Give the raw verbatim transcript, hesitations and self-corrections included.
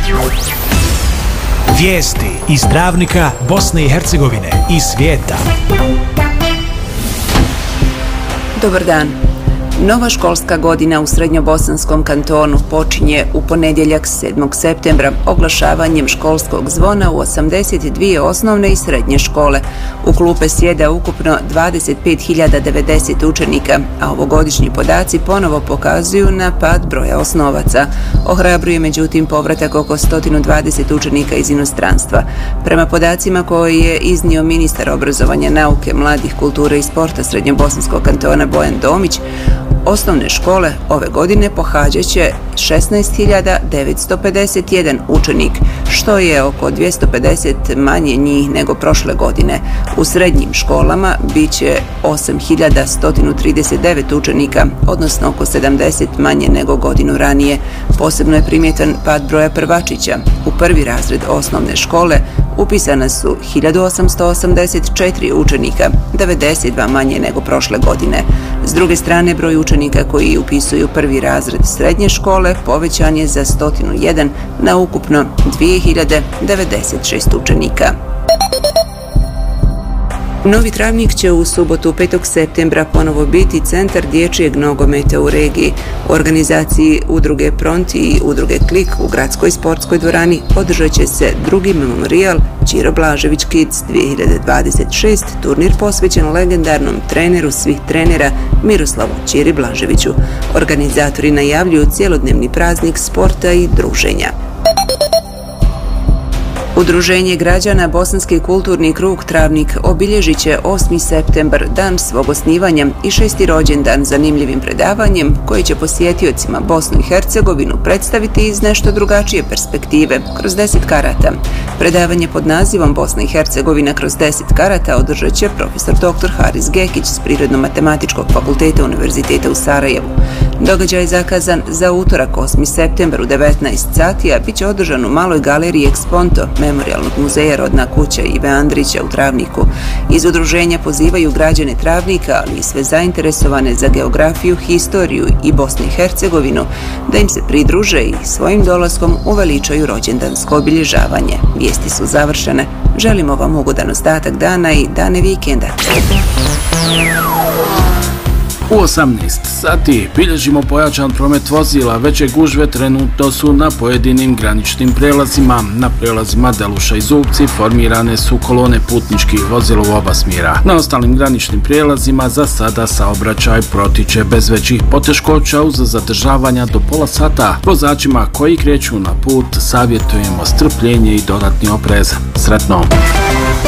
Vijesti iz Travnika, Bosne i Hercegovine i svijeta. Dobar dan. Nova školska godina u Srednjobosanskom kantonu počinje u ponedjeljak sedmog septembra oglašavanjem školskog zvona u osamdeset dvije osnovne i srednje škole. U klupe sjeda ukupno dvadeset pet hiljada devedeset učenika, a ovogodišnji podaci ponovo pokazuju na pad broja osnovaca. Ohrabruje međutim povratak oko sto dvadeset učenika iz inostranstva. Prema podacima koje je iznio ministar obrazovanja, nauke, mladih, kulture i sporta Srednjobosanskog kantona Bojan Domić, osnovne škole ove godine pohađat će šesnaest hiljada devetsto pedeset jedan učenik, što je oko dvjesto pedeset manje njih nego prošle godine. U srednjim školama bit će osam hiljada sto trideset devet učenika, odnosno oko sedamdeset manje nego godinu ranije. Posebno je primjetan pad broja prvačića. U prvi razred osnovne škole upisana su hiljadu osamsto osamdeset četiri učenika, devedeset dva manje nego prošle godine. S druge strane, broj učenika koji upisuju prvi razred srednje škole povećan je za sto jedan na ukupno dvije hiljade devedeset šest učenika. Novi Travnik će u subotu petog septembra ponovo biti centar dječjeg nogometa u regiji. U organizaciji udruge Pronti i udruge Klik u gradskoj sportskoj dvorani održat će se drugi memorijal Ćiro Blažević Kids dvije hiljade dvadeset šest, turnir posvećen legendarnom treneru svih trenera Miroslavu Ćiri Blaževiću. Organizatori najavljuju cjelodnevni praznik sporta i druženja. Udruženje građana Bosanski kulturni krug Travnik obilježit će osmi septembar, dan svog osnivanja i šesti rođendan zanimljivim predavanjem koje će posjetiocima Bosnu i Hercegovinu predstaviti iz nešto drugačije perspektive, kroz deset karata. Predavanje pod nazivom Bosna i Hercegovina kroz deset karata održat će profesor doktor Haris Gekić s Prirodno-matematičkog fakulteta Univerziteta u Sarajevu. Događaj je zakazan za utorak osmi septembar u devetnaest sati, a bit će održan u maloj galeriji Eksponto Memorijalnog muzeja Rodna kuća Ive Andrića u Travniku. Iz udruženja pozivaju građane Travnika, ali i sve zainteresovane za geografiju, historiju i Bosnu i Hercegovinu, da im se pridruže i svojim dolaskom uveličaju rođendansko obilježavanje. Vijesti su završene. Želimo vam ugodan ostatak dana i dane vikenda. U osamnaest sati bilježimo pojačan promet vozila. Veće gužve trenutno su na pojedinim graničnim prelazima. Na prelazima Deluša i Zubci formirane su kolone putničkih vozila u oba smjera. Na ostalim graničnim prelazima za sada saobraćaj protiče bez većih poteškoća uz zadržavanja do pola sata. Vozačima koji kreću na put savjetujemo strpljenje i dodatni oprez. Sretno!